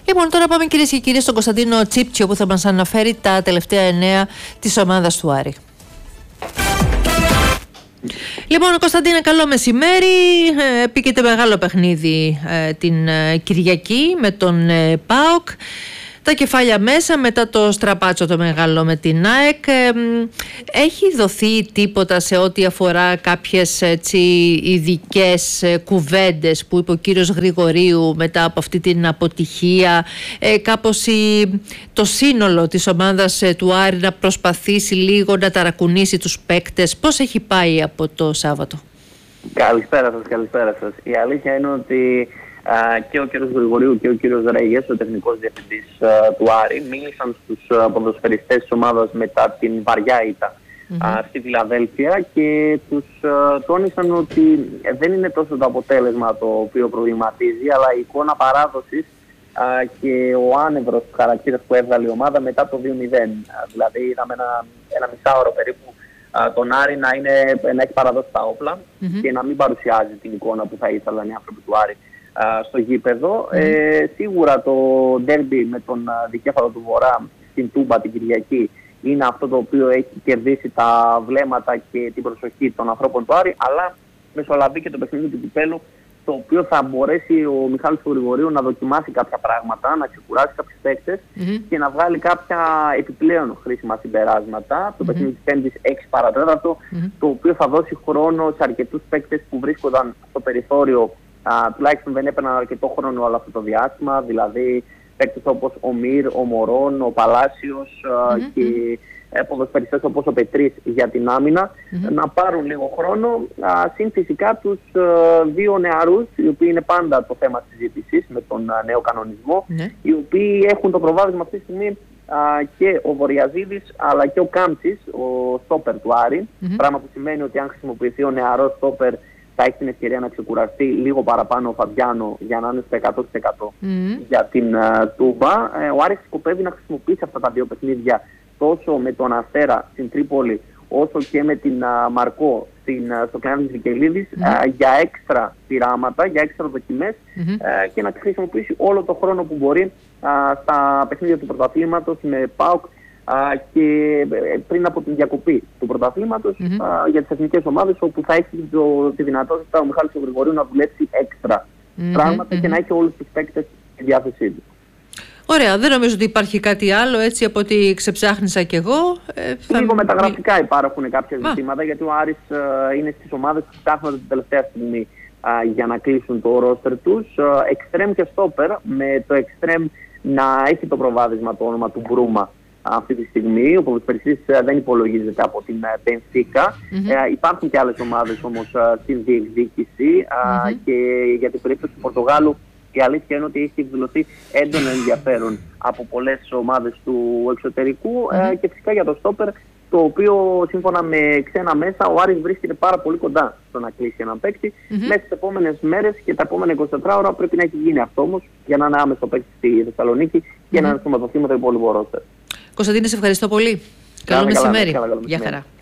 Λοιπόν, τώρα πάμε κυρίες και κύριοι στον Κωνσταντίνο Τσίπτσιο που θα μας αναφέρει τα τελευταία νέα της ομάδας του Άρη. Λοιπόν, Κωνσταντίνε, καλό μεσημέρι. Πήγεται μεγάλο παιχνίδι την Κυριακή με τον ΠΑΟΚ. Τα κεφάλια μέσα μετά το στραπάτσο το μεγάλο με την ΑΕΚ. Έχει δοθεί τίποτα σε ό,τι αφορά κάποιες ειδικές κουβέντες που είπε ο κύριος Γρηγορίου μετά από αυτή την αποτυχία? Κάπως το σύνολο της ομάδας του Άρη να προσπαθήσει λίγο να ταρακουνήσει τους παίκτες? Πώς έχει πάει από το Σάββατο? Καλησπέρα σας. Η αλήθεια είναι ότι και ο κύριος Γρηγορίου και ο κύριος Ρέγες, ο τεχνικός διευθυντής του Άρη, μίλησαν στους ποδοσφαιριστές της ομάδας μετά την βαριά ήττα στη Φιλαδέλφια και τους τόνισαν ότι δεν είναι τόσο το αποτέλεσμα το οποίο προβληματίζει, αλλά η εικόνα παράδοσης και ο άνευρος χαρακτήρας που έβγαλε η ομάδα μετά το 2-0. Δηλαδή είδαμε ένα μισάωρο περίπου τον Άρη να έχει παραδώσει τα όπλα και να μην παρουσιάζει την εικόνα που θα ήθελαν οι άνθρωποι του Άρη στο γήπεδο. Σίγουρα το ντέρμπι με τον δικέφαλο του Βορρά στην Τούμπα την Κυριακή είναι αυτό το οποίο έχει κερδίσει τα βλέμματα και την προσοχή των ανθρώπων του Άρη, αλλά μεσολαβεί και το παιχνίδι του κυπέλου, το οποίο θα μπορέσει ο Μιχάλης του Γρηγορίου να δοκιμάσει κάποια πράγματα, να ξεκουράσει κάποιους παίκτες και να βγάλει κάποια επιπλέον χρήσιμα συμπεράσματα. Το παιχνίδι της Πέμπτης 6 παρατέταρτο, το οποίο θα δώσει χρόνο σε αρκετούς παίκτες που βρίσκονταν στο περιθώριο, τουλάχιστον δεν έπαιρναν αρκετό χρόνο όλο αυτό το διάστημα, δηλαδή παίκτες όπως ο Μυρ, ο Μωρόν, ο Παλάσιος και ποδοσφαιριστές όπως ο Πετρής για την άμυνα, να πάρουν λίγο χρόνο. Συν φυσικά τους δύο νεαρούς, οι οποίοι είναι πάντα το θέμα συζήτησης με τον νέο κανονισμό, οι οποίοι έχουν το προβάδισμα αυτή τη στιγμή και ο Βορειαζίδης αλλά και ο Κάμψης, ο στόπερ του Άρη, πράγμα που σημαίνει ότι αν χρησιμοποιηθεί ο νεαρός στόπερ θα έχει την ευκαιρία να ξεκουραστεί λίγο παραπάνω ο Φαμπιάνο για να είναι στο 100% για την Τούμπα. Ο Άρης σκοπεύει να χρησιμοποιήσει αυτά τα δύο παιχνίδια τόσο με τον Αστέρα στην Τρίπολη όσο και με την Μαρκό στο Κλεάνθη της Βικελίδης για έξτρα πειράματα, για έξτρα δοκιμές και να χρησιμοποιήσει όλο το χρόνο που μπορεί στα παιχνίδια του πρωταθλήματος με ΠΑΟΚ και πριν από την διακοπή του πρωταθλήματος για τις εθνικές ομάδες, όπου θα έχει τη δυνατότητα ο Μιχάλης του Γρηγορίου να δουλέψει έξτρα πράγματα και να έχει όλους τους παίκτες στη διάθεσή του. Ωραία, δεν νομίζω ότι υπάρχει κάτι άλλο, έτσι από ό,τι ξεψάχνησα κι εγώ. Λίγο μεταγραφικά υπάρχουν κάποια ζητήματα, γιατί ο Άρης είναι στις ομάδες που φτάχνονται την τελευταία στιγμή για να κλείσουν το ρόστερ τους. Εξτρέμ και στόπερ, με το εξτρέμ να έχει το προβάδισμα το όνομα του Μπρούμα αυτή τη στιγμή. Ο ποδοσφαιριστής δεν υπολογίζεται από την Μπενφίκα. Υπάρχουν και άλλες ομάδες όμως στην διεκδίκηση και για την περίπτωση του Πορτογάλου η αλήθεια είναι ότι έχει εκδηλωθεί έντονο ενδιαφέρον από πολλές ομάδες του εξωτερικού και φυσικά για το στόπερ, το οποίο σύμφωνα με ξένα μέσα ο Άρης βρίσκεται πάρα πολύ κοντά στο να κλείσει έναν παίκτη. Μέσα στις επόμενες μέρες και τα επόμενα 24 ώρα πρέπει να έχει γίνει αυτό όμως για να είναι άμεσο παίκτη στη Θεσσαλονίκη και να ενσωματωθεί με το υπόλοιπο ρόστερ. Κωνσταντίνε, σε ευχαριστώ πολύ. Καλό μεσημέρι. Καλά, Γεια χαρά.